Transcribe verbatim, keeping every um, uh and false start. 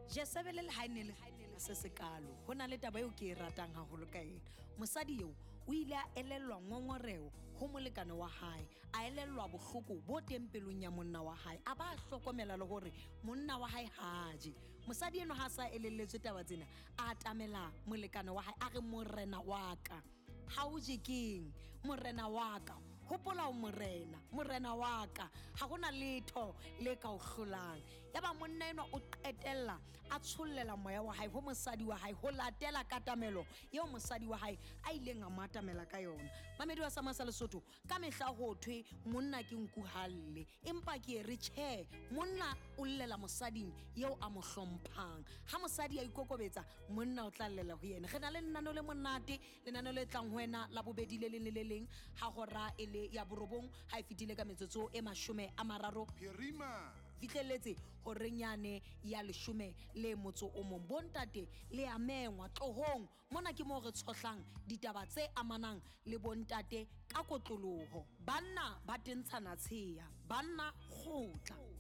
Jezebel le haine le se sekalo hona le taba eo ke e ratang haholo ka ena. Mosadi eo o ile a elellwa ngongoreo ho molekane wa hae, a elellwa bohloko bo teng pelong ya monna wa hae, a ba hlokomela le hore monna wa hae haje. Mosadi eno ha sa elelletswe taba tsena, a atamela molekane wa hae a re morena wa ka ha o je keng, morena wa ka hopola o morena, morena wa ka ha gona letho le ka o hlolang. Yaba monna eno o qetella a tshollela moya wa hae ho mosadi wa hae ho latela katamelo eo mosadi wa hae a ileng a matamela ka yona. Mamedi wa Sama sa Lesotho ka mehla ho thwe monna ke nku halle, empa ke re tjhe, monna o llela mosading eo a mo hlomphang. Ha mosadi a ikokobetsa, monna o tla llela ho yena. Re na le nnano le monate, lenano le tlang ho wena la bobedi le leng le le leng ha hora ele ya borobong ha e fitile ka metsotso e mashome a mararo Phirima fitlheletse horenyane ya leshome le motso o mong. Bontate le a mengwa tlohong mona ke mo re tshotlang ditaba tse amanang le bontate ka kotloloho. Banna ba tentshana tsheya, banna kgotla.